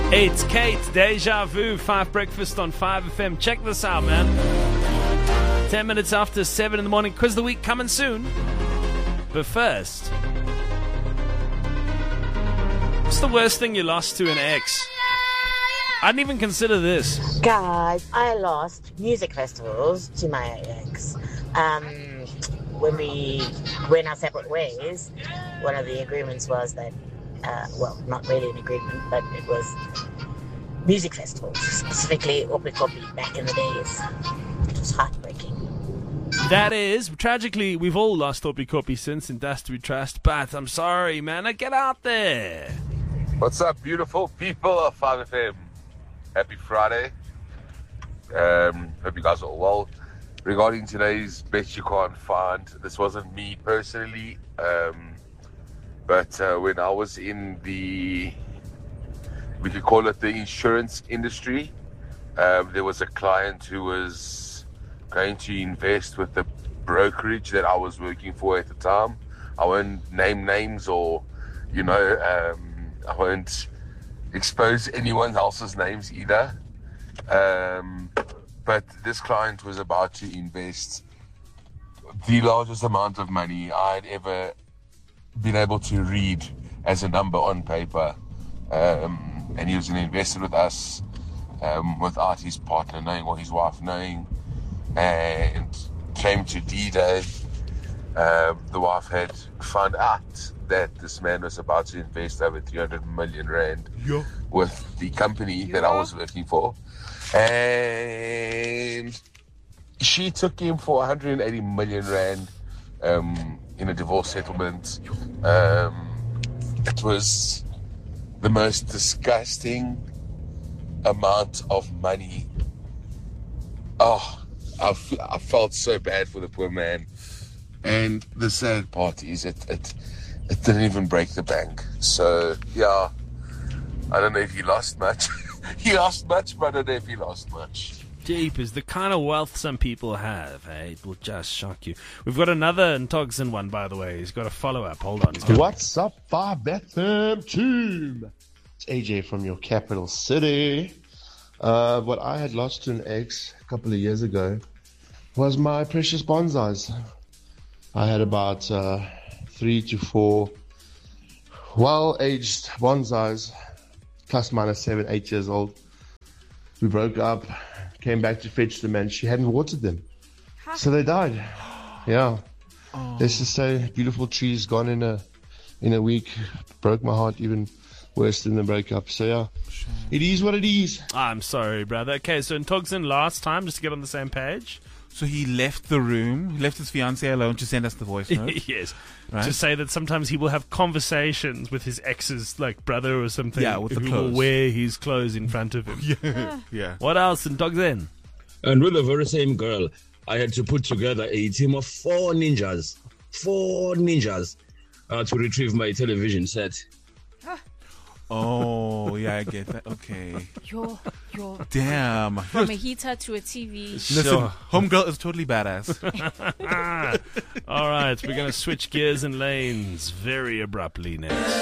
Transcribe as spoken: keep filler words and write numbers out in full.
It's Kate, Deja Vu, five Breakfast on five F M. Check this out, man. Ten minutes after seven in the morning. Quiz of the week coming soon. But first, what's the worst thing you lost to an ex? I didn't even consider this. Guys, I lost music festivals to my ex. Um, when we went our separate ways, one of the agreements was that Uh, well, not really an agreement, but it was music festivals, specifically Oppikopi back in the days. It was heartbreaking. That is, tragically, we've all lost Oppikopi since in Dust We Trust, but I'm sorry, man, I get out there. What's up, beautiful people of five F M? Happy Friday. Um, hope you guys are all well. Regarding today's best you can't find, this wasn't me personally, um, But uh, when I was in the, we could call it the insurance industry, um, there was a client who was going to invest with the brokerage that I was working for at the time. I won't name names or, you know, um, I won't expose anyone else's names either. Um, but this client was about to invest the largest amount of money I'd ever been able to read as a number on paper, um, and he was going to invest with us um, without his partner knowing or his wife knowing, and came to D-Day. Um, the wife had found out that this man was about to invest over three hundred million rand yeah. with the company yeah. that I was working for, and she took him for one hundred eighty million rand um, in a divorce settlement. Um, it was the most disgusting amount of money. Oh, I, f- I felt so bad for the poor man. And the sad part is it, it, it didn't even break the bank. So, yeah, I don't know if he lost much. He lost much, but I don't know if he lost much. Jeepers, the kind of wealth some people have, hey, it will just shock you. We've got another Ntogsin one, by the way. He's got a follow-up. Hold on. What's up, five F M team? It's A J from your capital city. Uh, what I had lost to an ex a couple of years ago was my precious bonsais. I had about uh, three to four well-aged bonsais, plus minus seven, eight years old. We broke up. Came back to fetch them, and she hadn't watered them, so they died. Yeah, oh. Let's just say beautiful trees gone in a in a week. Broke my heart even worse than the breakup. So yeah, sure. It is what it is. I'm sorry, brother. Okay, so in Ntogsin last time, just to get on the same page. So he left the room, he left his fiancée alone to send us the voice note. Yes. Right? To say that sometimes he will have conversations with his ex's like brother or something. Yeah, with the who clothes. will wear his clothes in front of him. yeah. yeah. What else in Ntogsin? And with the very same girl, I had to put together a team of four ninjas, four ninjas, uh, to retrieve my television set. Oh, yeah, I get that. Okay. You're, you're Damn. From a heater to a T V. Listen, Sure. homegirl is totally badass. All right, we're going to switch gears and lanes very abruptly next.